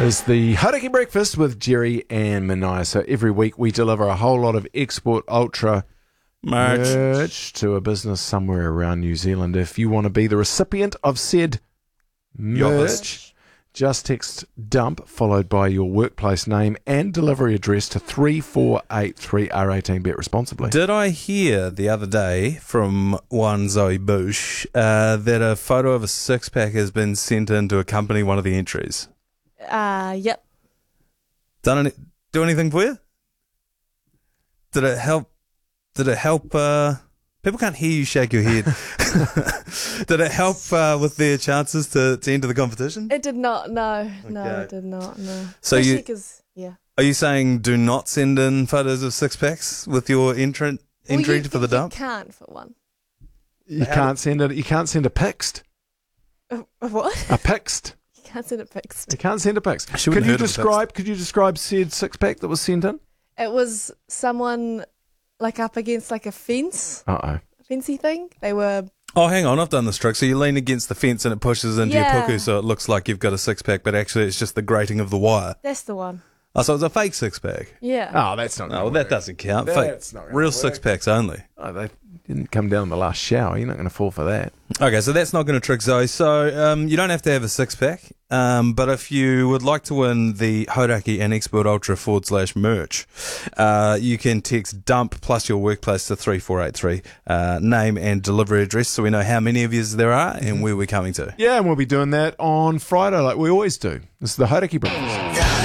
Is the Hauraki Breakfast with Jerry and Manai. So every week we deliver a whole lot of Export Ultra merch to a business somewhere around New Zealand. If you want to be the recipient of said merch, just text DUMP followed by your workplace name and delivery address to 3483 R18. Bet responsibly. Did I hear the other day from one Zoe Bush that a photo of a six-pack has been sent in to accompany one of the entries? Yep. Do anything for you? Did it help? People can't hear you shake your head. Did it help with their chances to enter the competition? It did not. No, no, Okay. it did not. No. So Especially 'cause, yeah. Are you saying do not send in photos of six-packs with your entry for the dump? You can't for one. You can't send it. You can't send a pixt. What? A pixt. You can't send it fixed. You can't send a pixt. She wouldn't heard of a pixt. Could you describe said six pack that was sent in? It was someone like up against like a fence, fencey thing. They were. Oh, hang on, I've done this trick. So you lean against the fence and it pushes into your Yeah. puku, so it looks like you've got a six-pack, but actually it's just the grating of the wire. That's the one. Oh, so it's a fake six-pack. Yeah. Oh, that's not. No, well, that doesn't count. That's Fake, not gonna real work. six-packs only. Oh, they didn't come down in the last shower. You're not going to fall for that. Okay, so that's not going to trick Zoe. So you don't have to have a six-pack, but if you would like to win the Hauraki and Export Ultra /merch, you can text DUMP plus your workplace to 3483, name and delivery address, so we know how many of you there are and where we're coming to. Yeah, and we'll be doing that on Friday like we always do. This is the Hauraki Breakfast.